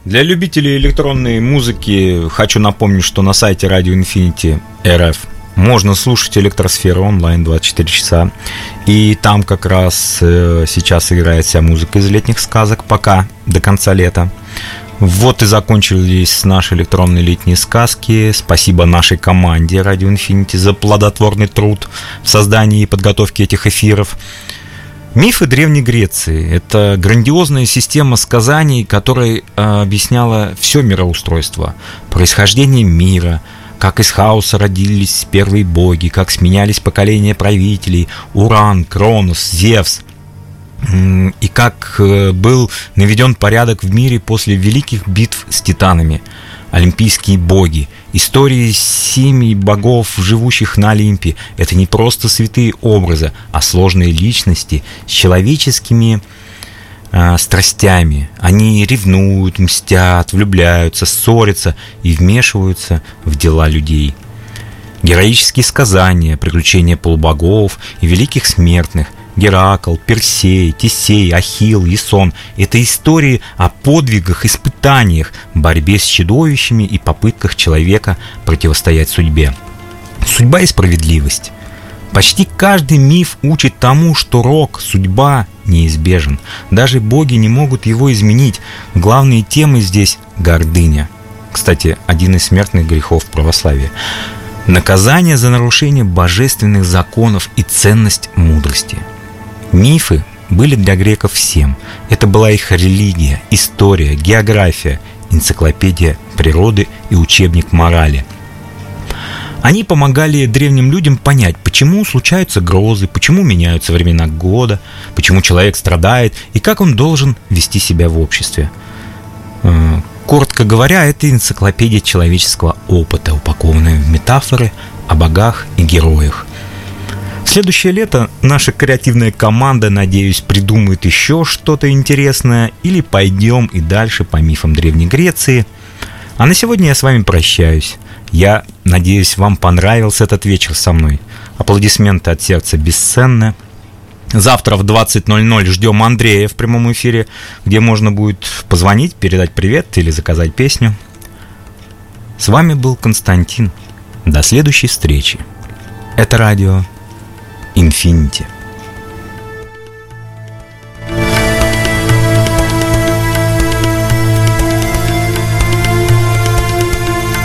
Для любителей электронной музыки хочу напомнить, что на сайте Radio Infinity RF можно слушать Электросферу онлайн 24 часа. И там как раз сейчас играет вся музыка из летних сказок пока, до конца лета. Вот и закончились наши электронные летние сказки. Спасибо нашей команде Radio Infinity за плодотворный труд в создании и подготовке этих эфиров. Мифы Древней Греции – это грандиозная система сказаний, которая объясняла все мироустройство, происхождение мира, как из хаоса родились первые боги, как сменялись поколения правителей, Уран, Кронос, Зевс, и как был наведен порядок в мире после великих битв с титанами. Олимпийские боги, истории семей богов, живущих на Олимпе – это не просто святые образы, а сложные личности с человеческими страстями. Они ревнуют, мстят, влюбляются, ссорятся и вмешиваются в дела людей. Героические сказания, приключения полубогов и великих смертных – Геракл, Персей, Тесей, Ахилл, Ясон – это истории о подвигах, испытаниях, борьбе с чудовищами и попытках человека противостоять судьбе. Судьба и справедливость. Почти каждый миф учит тому, что рок, судьба неизбежен. Даже боги не могут его изменить. Главные темы здесь – гордыня. Кстати, один из смертных грехов православия. Наказание за нарушение божественных законов и ценность мудрости. Мифы были для греков всем. Это была их религия, история, география, энциклопедия природы и учебник морали. Они помогали древним людям понять, почему случаются грозы, почему меняются времена года, почему человек страдает и как он должен вести себя в обществе. Коротко говоря, это энциклопедия человеческого опыта, упакованная в метафоры о богах и героях. В следующее лето наша креативная команда, надеюсь, придумает еще что-то интересное или пойдем и дальше по мифам Древней Греции. А на сегодня я с вами прощаюсь. Я надеюсь, вам понравился этот вечер со мной. Аплодисменты от сердца бесценны. Завтра в 20:00 ждем Андрея в прямом эфире, где можно будет позвонить, передать привет или заказать песню. С вами был Константин. До следующей встречи. Это радио Infinity.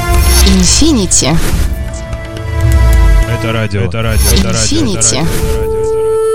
Infinity. Это радио. Infinity.